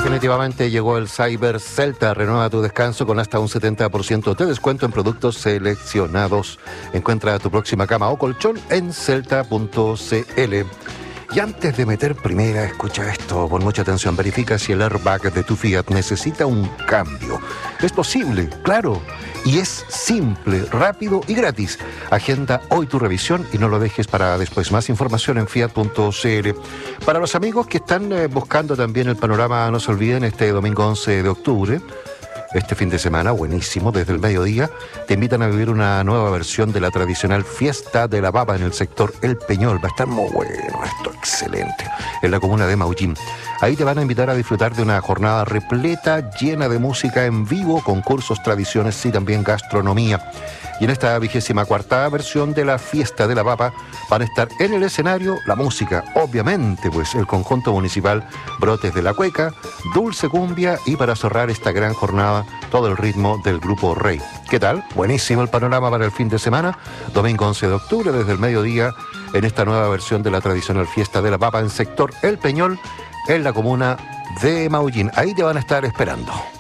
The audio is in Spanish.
definitivamente llegó el Cyber Celta. Renueva tu descanso con hasta un 70% de descuento en productos seleccionados. Encuentra tu próxima cama o colchón en celta.cl. Y antes de meter primera, escucha esto, pon mucha atención, verifica si el airbag de tu Fiat necesita un cambio. Es posible, claro, y es simple, rápido y gratis. Agenda hoy tu revisión y no lo dejes para después. Más información en fiat.cl. Para los amigos que están buscando también el panorama, no se olviden, este domingo 11 de octubre, este fin de semana, buenísimo, desde el mediodía, te invitan a vivir una nueva versión de la tradicional Fiesta de la Papa en el sector El Peñol. Va a estar muy bueno esto, excelente, en la comuna de Maullín. Ahí te van a invitar a disfrutar de una jornada repleta, llena de música en vivo, concursos, tradiciones y también gastronomía. Y en esta 24ª versión de la Fiesta de la Papa van a estar en el escenario la música, obviamente, pues el conjunto municipal Brotes de la Cueca, Dulce Cumbia y para cerrar esta gran jornada, todo el ritmo del grupo Rey. ¿Qué tal? Buenísimo el panorama para el fin de semana, domingo 11 de octubre desde el mediodía, en esta nueva versión de la tradicional Fiesta de la Papa en sector El Peñol, en la comuna de Maullín. Ahí te van a estar esperando.